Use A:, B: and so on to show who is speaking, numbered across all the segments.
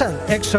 A: Krystal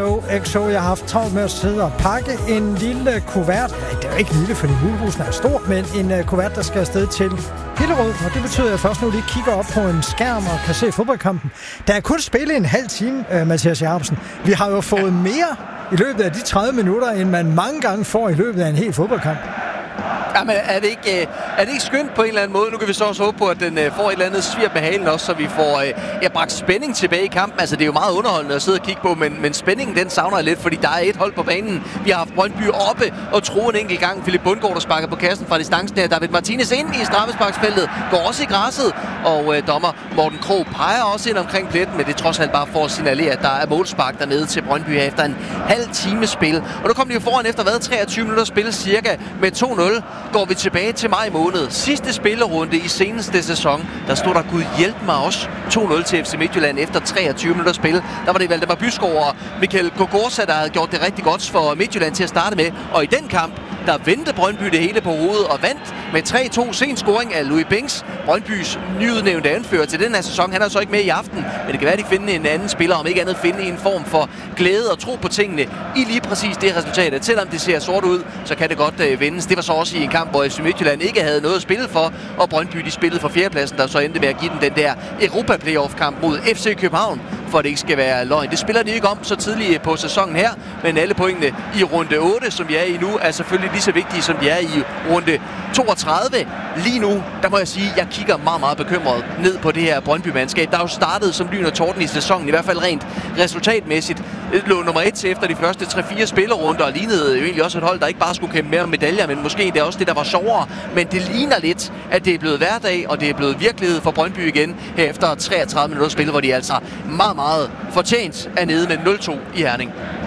A: XO. Jeg har haft travlt med at sidde og pakke en lille kuvert. Det er jo ikke lille, fordi julehusen er stor, men en kuvert, der skal afsted til Hillerød. Og det betyder, at jeg først nu lige kigger op på en skærm og kan se fodboldkampen. Der er kun spillet en halv time, Mathias Jacobsen. Vi har jo fået mere i løbet af de 30 minutter, end man mange gange får i løbet af en hel fodboldkamp.
B: Jamen, er det ikke skønt på en eller anden måde? Nu kan vi så også håbe på, at den får et eller andet svirp med halen også, så vi får bragt spænding tilbage i kampen. Altså, det er jo meget underholdende at sidde og kigge på, men spændingen, den savner jeg lidt, fordi der er et hold på banen. Vi har haft Brøndby oppe og tro en enkelt gang. Philip Bundgaard, der sparker på kassen fra distancen der. David Martinez ind i straffesparksfeltet, går også i græsset, og dommer Morten Krog peger også ind omkring pletten, men det er trods alt bare for at signalere, at der er målspark dernede til Brøndby her efter en halv time spil. Og nu kommer de jo foran efter 23 minutter spil cirka med 2-0. Går vi tilbage til maj måned. Sidste spillerunde i seneste sæson. Der stod der, Gud hjælp mig også, 2-0 til FC Midtjylland efter 23 minutter spil. Der var det Valdemar Byskov og Michael Gogorza, der havde gjort det rigtig godt for Midtjylland til at starte med. Og i den kamp, der vendte Brøndby det hele på hovedet og vandt med 3-2. Sen scoring af Louis Binks, Brøndbys nyudnævnte anfører til den her sæson. Han er så ikke med i aften, men det kan være, at de finder en anden spiller, om ikke andet finde en form for glæde og tro på tingene i lige præcis det resultat. At selvom det ser sort ud, så kan det godt vendes. Det var så også i en kamp, hvor FC Midtjylland ikke havde noget at spille for, og Brøndby de spillede for fjerdepladsen, der så endte med at give den der Europa-playoff-kamp mod FC København, for at det ikke skal være løgn. Det spiller de ikke om så tidligt på sæsonen her, men alle pointene i runde 8, som vi er i nu, er selvfølgelig lige så vigtige, som de er i runde 32. Lige nu, der må jeg sige, at jeg kigger meget, meget bekymret ned på det her Brøndby-mandskab, der er jo startet som lyn og torden i sæsonen, i hvert fald rent resultatmæssigt. Lå nummer 1 til efter de første 3-4 spillerunder, og lignede jo egentlig også et hold, der ikke bare skulle kæmpe mere om medaljer, men måske det er også det, der var sjovere. Men det ligner lidt, at det er blevet hverdag, og det er blevet virkelighed for Brøndby igen, her efter 33 minutter spil, hvor de altså meget, meget fortjent er nede med 0-2 i Herning.